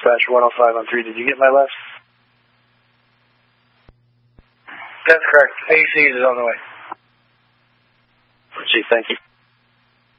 dispatch 105 on 3. Did you get my left? That's correct. AC is on the way. Chief, thank you.